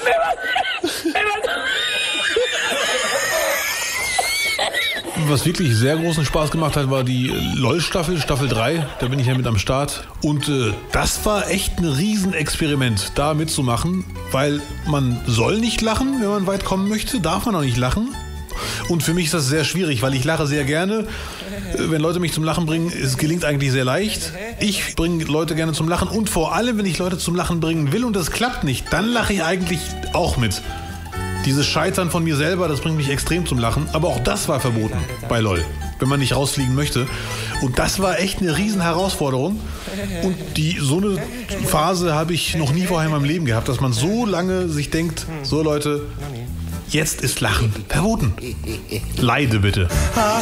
Was wirklich sehr großen Spaß gemacht hat, war die LOL-Staffel, Staffel 3. Da bin ich ja mit am Start. Und das war echt ein Riesenexperiment, da mitzumachen. Weil man soll nicht lachen, wenn man weit kommen möchte. Darf man auch nicht lachen. Und für mich ist das sehr schwierig, weil ich lache sehr gerne. Wenn Leute mich zum Lachen bringen, es gelingt eigentlich sehr leicht. Ich bringe Leute gerne zum Lachen. Und vor allem, wenn ich Leute zum Lachen bringen will und das klappt nicht, dann lache ich eigentlich auch mit. Dieses Scheitern von mir selber, das bringt mich extrem zum Lachen. Aber auch das war verboten bei LOL, wenn man nicht rausfliegen möchte. Und das war echt eine riesen Herausforderung. Und so eine Phase habe ich noch nie vorher in meinem Leben gehabt, dass man so lange sich denkt, so Leute, jetzt ist Lachen verboten. Leide bitte.